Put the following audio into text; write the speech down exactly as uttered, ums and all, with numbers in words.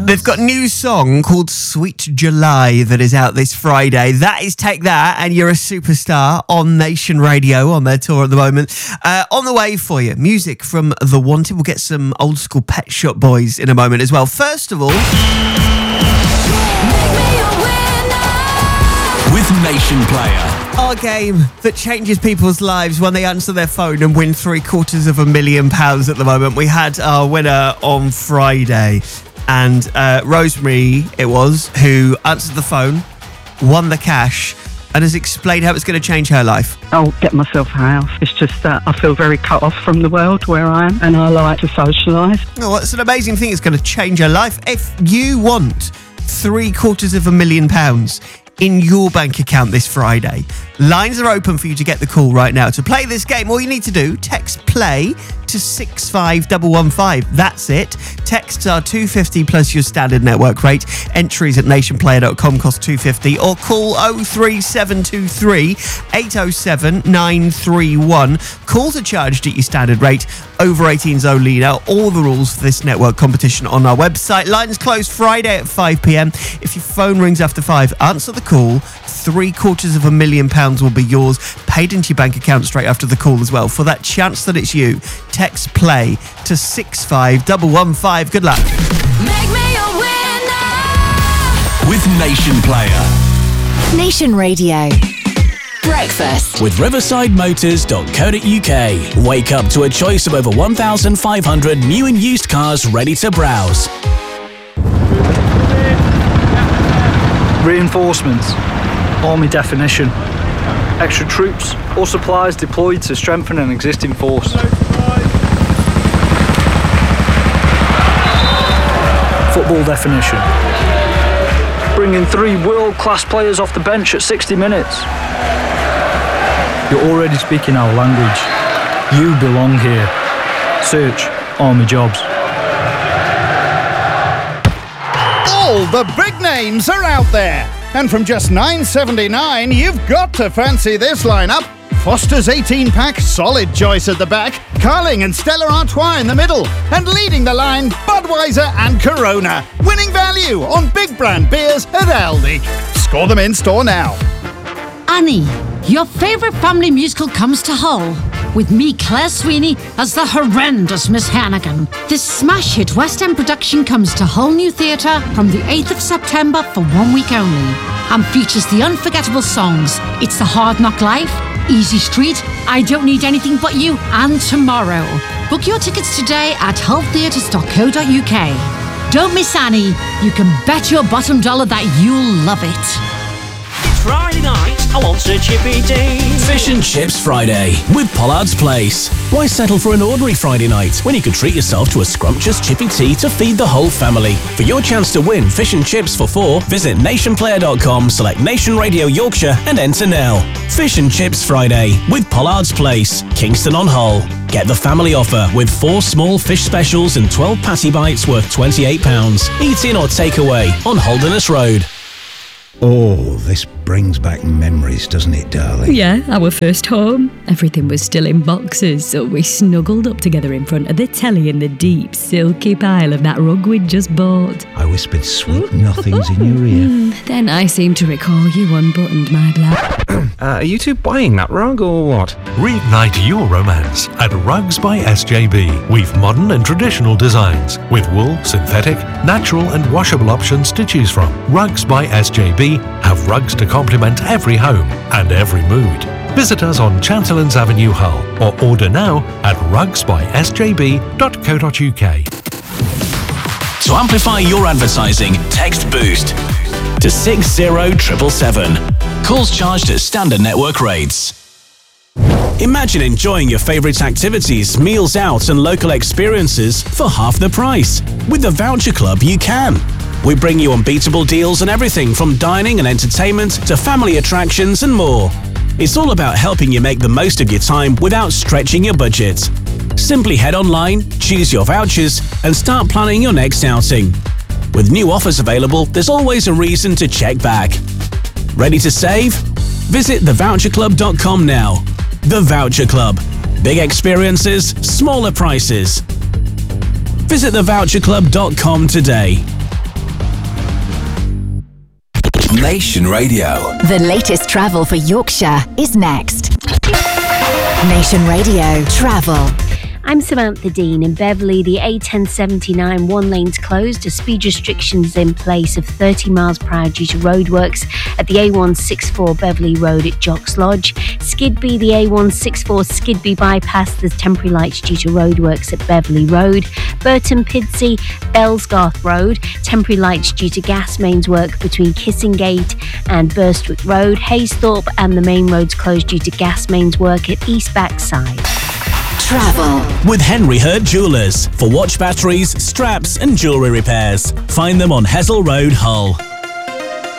They've got a new song called Sweet July that is out this Friday. That is Take That, and You're a Superstar on Nation Radio on their tour at the moment. Uh, on the way for you, music from The Wanted. We'll get some old school Pet Shop Boys in a moment as well. First of all... With Nation Player. Our game that changes people's lives when they answer their phone and win three quarters of a million pounds at the moment. We had our winner on Friday, and uh, Rosemary, it was, who answered the phone, won the cash, and has explained how it's going to change her life. I'll get myself a house. It's just that I feel very cut off from the world where I am, and I like to socialise. Oh, it's an amazing thing. It's going to change her life. If you want three quarters of a million pounds in your bank account this Friday, lines are open for you to get the call right now. To play this game, all you need to do, text play to six five one one five. That's it. Texts are two pounds fifty plus your standard network rate. Entries at nation player dot com cost two pounds fifty, or call oh three seven two three eight oh seven nine three one. Calls are charged at your standard rate. Over eighteens only. Now, all the rules for this network competition on our website. Lines close Friday at five p.m. If your phone rings after five, answer the call. Three quarters of a million pounds will be yours, paid into your bank account straight after the call as well. For that chance that it's you, text play to six five one one five. Good luck. Make me a winner with Nation Player. Nation Radio. Breakfast with riverside motors dot co dot uk. Wake up to a choice of over one thousand five hundred new and used cars ready to browse. Reinforcements, army definition, extra troops or supplies deployed to strengthen an existing force. Football definition, bringing three world-class players off the bench at sixty minutes. You're already speaking our language. You belong here. Search Army Jobs. All the big names are out there, and from just nine seventy-nine, you've got to fancy this lineup. Foster's eighteen pack, solid choice at the back, Carling and Stella Artois in the middle, and leading the line, Budweiser and Corona. Winning value on big brand beers at Aldi. Score them in store now. Annie, your favourite family musical comes to Hull, with me, Claire Sweeney, as the horrendous Miss Hannigan. This smash hit West End production comes to Hull New Theatre from the eighth of September for one week only, and features the unforgettable songs It's the Hard Knock Life, Easy Street, I Don't Need Anything But You, and Tomorrow. Book your tickets today at hull theatres dot co dot uk. Don't miss Annie. You can bet your bottom dollar that you'll love it. Friday night, I want a chippy tea. Fish and Chips Friday with Pollard's Place. Why settle for an ordinary Friday night when you could treat yourself to a scrumptious chippy tea to feed the whole family? For your chance to win fish and chips for four, visit nation player dot com, select Nation Radio Yorkshire and enter now. Fish and Chips Friday with Pollard's Place, Kingston on Hull. Get the family offer with four small fish specials and twelve patty bites worth twenty-eight pounds. Eat in or take away on Holderness Road. Oh, this brings back memories, doesn't it, darling? Yeah, our first home. Everything was still in boxes, so we snuggled up together in front of the telly in the deep, silky pile of that rug we'd just bought. I whispered sweet nothings in your ear. Then I seem to recall you unbuttoned my blouse. uh, are you two buying that rug or what? Reignite your romance at Rugs by S J B. We've modern and traditional designs with wool, synthetic, natural and washable options to choose from. Rugs by S J B have rugs to complement every home and every mood. Visit us on Chancellors Avenue, Hull, or order now at rugs by s j b dot co dot uk. To amplify your advertising, text BOOST to six zero seven seven seven. Calls charged at standard network rates. Imagine enjoying your favourite activities, meals out and local experiences for half the price. With the Voucher Club you can. We bring you unbeatable deals on everything from dining and entertainment to family attractions and more. It's all about helping you make the most of your time without stretching your budget. Simply head online, choose your vouchers and start planning your next outing. With new offers available, there's always a reason to check back. Ready to save? Visit the voucher club dot com now. The Voucher Club. Big experiences, smaller prices. Visit the voucher club dot com today. Nation Radio. The latest travel for Yorkshire is next. Nation Radio Travel. I'm Samantha Dean. In Beverley, the A ten seventy-nine one lane's closed as speed restrictions in place of thirty miles per hour due to roadworks at the A one sixty-four Beverley Road at Jocks Lodge. Skidby, the A one sixty-four Skidby bypass, there's temporary lights due to roadworks at Beverley Road. Burton Pidsey, Bellsgarth Road, temporary lights due to gas mains work between Kissingate and Burstwick Road. Haysthorpe and the main roads closed due to gas mains work at East Backside. Travel with Henry Hurt Jewellers for watch batteries, straps and jewellery repairs. Find them on Hessel Road, Hull.